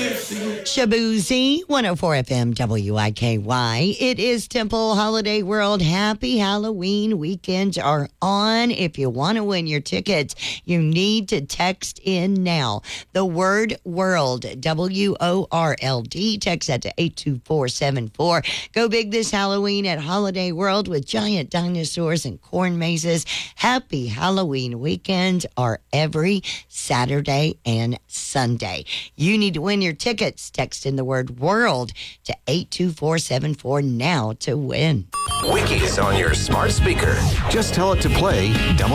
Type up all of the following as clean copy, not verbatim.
Shabuzi, 104 FM WIKY. It is Temple Holiday World. Happy Halloween. Weekends are on. If you want to win your tickets, you need to text in now. The word world, WORLD. Text that to 82474. Go big this Halloween at Holiday World with giant dinosaurs and corn mazes. Happy Halloween weekends are every Saturday and Sunday. You need to win your tickets. Text in the word world to 82474 now to win. Wikis on your smart speaker. Just tell it to play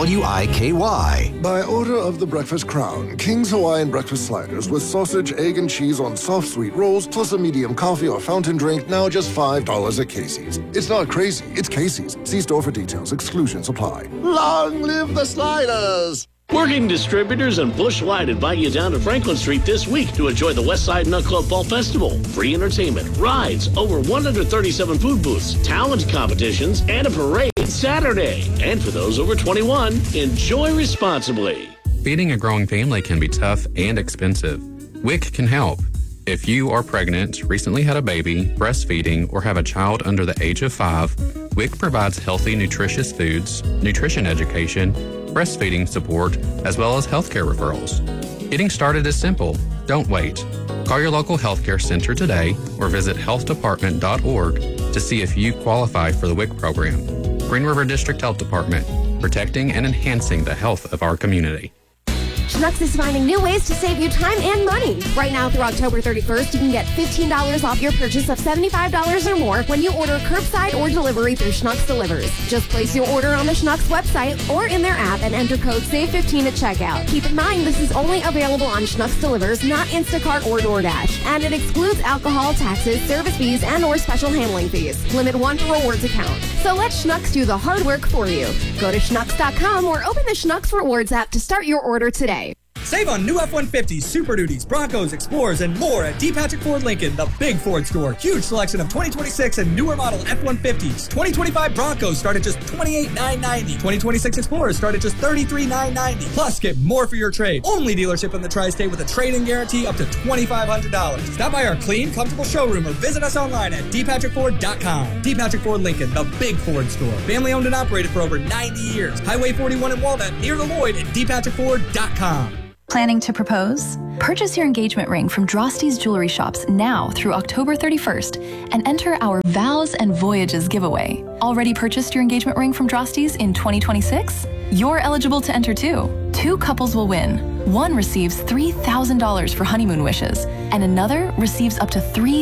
WIKY. By order of the Breakfast Crown, King's Hawaiian breakfast sliders with sausage, egg, and cheese on soft sweet rolls, plus a medium coffee or fountain drink, now just $5 at Casey's. It's not crazy, it's Casey's. See store for details. Exclusions apply. Long live the sliders! Working Distributors and Busch Light invite you down to Franklin Street this week to enjoy the Westside Nut Club Fall Festival. Free entertainment, rides, over 137 food booths, talent competitions, and a parade Saturday. And for those over 21, enjoy responsibly. Feeding a growing family can be tough and expensive. WIC can help. If you are pregnant, recently had a baby, breastfeeding, or have a child under the age of 5, WIC provides healthy, nutritious foods, nutrition education, breastfeeding support, as well as healthcare referrals. Getting started is simple. Don't wait. Call your local healthcare center today or visit healthdepartment.org to see if you qualify for the WIC program. Green River District Health Department, protecting and enhancing the health of our community. Schnucks is finding new ways to save you time and money. Right now through October 31st, you can get $15 off your purchase of $75 or more when you order curbside or delivery through Schnucks Delivers. Just place your order on the Schnucks website or in their app and enter code SAVE15 at checkout. Keep in mind this is only available on Schnucks Delivers, not Instacart or DoorDash. And it excludes alcohol, taxes, service fees, and or special handling fees. Limit 1 per rewards account. So let Schnucks do the hard work for you. Go to schnucks.com or open the Schnucks Rewards app to start your order today. Save on new F-150s, Super Duties, Broncos, Explorers, and more at D. Patrick Ford Lincoln, the big Ford store. Huge selection of 2026 and newer model F-150s. 2025 Broncos start at just $28,990. 2026 Explorers start at just $33,990. Plus, get more for your trade. Only dealership in the Tri-State with a trade-in guarantee up to $2,500. Stop by our clean, comfortable showroom or visit us online at dpatrickford.com. D. Patrick Ford Lincoln, the big Ford store. Family owned and operated for over 90 years. Highway 41 in Walnut, near the Lloyd at dpatrickford.com. Planning to propose? Purchase your engagement ring from Drosty's Jewelry Shops now through October 31st and enter our Vows and Voyages giveaway. Already purchased your engagement ring from Drosty's in 2026? You're eligible to enter too. 2 couples will win. One receives $3,000 for honeymoon wishes, and another receives up to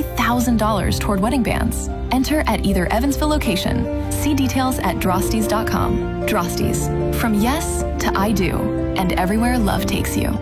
$3,000 toward wedding bands. Enter at either Evansville location. See details at drostys.com. Drosty's. From yes to I do, and everywhere love takes you.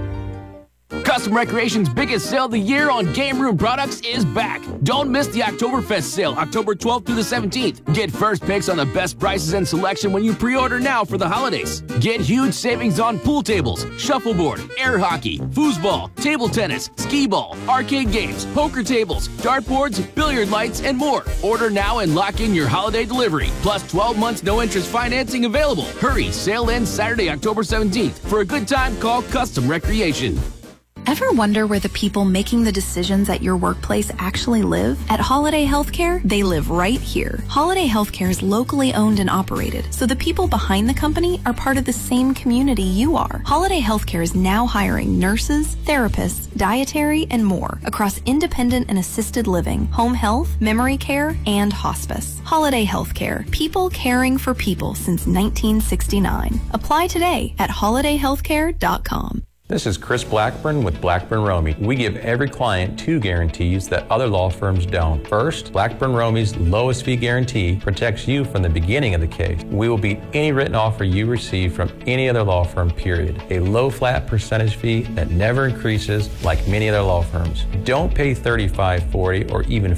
Custom Recreation's biggest sale of the year on game room products is back. Don't miss the Oktoberfest sale, October 12th through the 17th. Get first picks on the best prices and selection when you pre-order now for the holidays. Get huge savings on pool tables, shuffleboard, air hockey, foosball, table tennis, skee ball, arcade games, poker tables, dartboards, billiard lights, and more. Order now and lock in your holiday delivery. Plus 12 months no interest financing available. Hurry, sale ends Saturday, October 17th. For a good time, call Custom Recreation. Ever wonder where the people making the decisions at your workplace actually live? At Holiday Healthcare, they live right here. Holiday Healthcare is locally owned and operated, so the people behind the company are part of the same community you are. Holiday Healthcare is now hiring nurses, therapists, dietary, and more across independent and assisted living, home health, memory care, and hospice. Holiday Healthcare, people caring for people since 1969. Apply today at holidayhealthcare.com. This is Chris Blackburn with Blackburn Romey. We give every client 2 guarantees that other law firms don't. First, Blackburn Romey's lowest fee guarantee protects you from the beginning of the case. We will beat any written offer you receive from any other law firm, period. A low flat percentage fee that never increases like many other law firms. Don't pay 35, 40, or even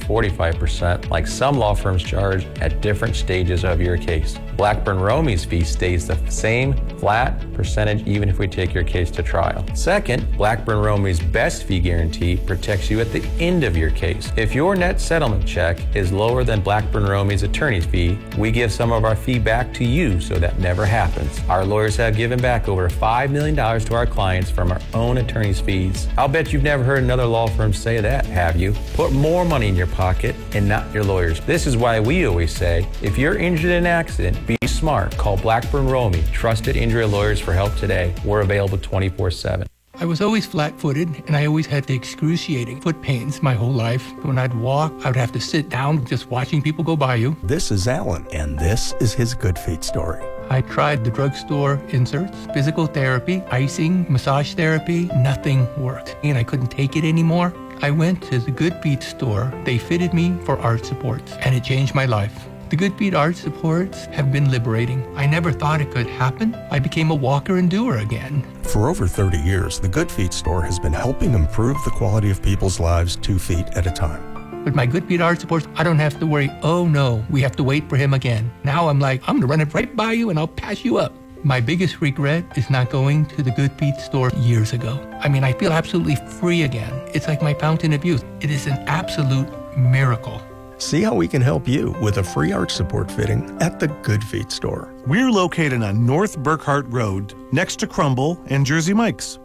45% like some law firms charge at different stages of your case. Blackburn Romey's fee stays the same flat percentage even if we take your case to trial. sale. Second, Blackburn Romey's best fee guarantee protects you at the end of your case. If your net settlement check is lower than Blackburn Romey's attorney's fee, we give some of our fee back to you so that never happens. Our lawyers have given back over $5 million to our clients from our own attorney's fees. I'll bet you've never heard another law firm say that, have you? Put more money in your pocket and not your lawyers. This is why we always say, if you're injured in an accident, be smart. Call Blackburn Romey, trusted injury lawyers, for help today. We're available 24/7. I was always flat-footed, and I always had the excruciating foot pains my whole life. When I'd walk, I would have to sit down just watching people go by you. This is Alan, and this is his Good Feet story. I tried the drugstore inserts, physical therapy, icing, massage therapy. Nothing worked, and I couldn't take it anymore. I went to the Good Feet store. They fitted me for arch supports, and it changed my life. The Good Feet arch supports have been liberating. I never thought it could happen. I became a walker and doer again. For over 30 years, the Good Feet store has been helping improve the quality of people's lives 2 feet at a time. With my Good Feet arch supports, I don't have to worry, oh no, we have to wait for him again. Now I'm like, I'm gonna run it right by you and I'll pass you up. My biggest regret is not going to the Good Feet store years ago. I mean, I feel absolutely free again. It's like my fountain of youth. It is an absolute miracle. See how we can help you with a free arch support fitting at the Good Feet store. We're located on North Burkhart Road, next to Crumble and Jersey Mike's.